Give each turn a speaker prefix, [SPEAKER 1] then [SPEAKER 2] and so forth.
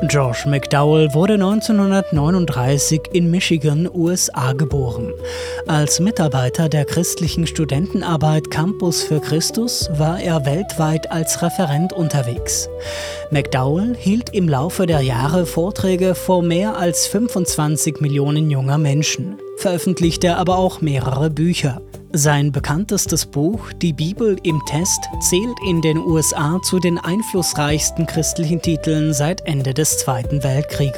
[SPEAKER 1] Josh McDowell wurde 1939 in Michigan, USA geboren. Als Mitarbeiter der christlichen Studentenarbeit Campus für Christus war er weltweit als Referent unterwegs. McDowell hielt im Laufe der Jahre Vorträge vor mehr als 25 Millionen junger Menschen, veröffentlichte aber auch mehrere Bücher. Sein bekanntestes Buch, Die Bibel im Test, zählt in den USA zu den einflussreichsten christlichen Titeln seit Ende des Zweiten Weltkrieges.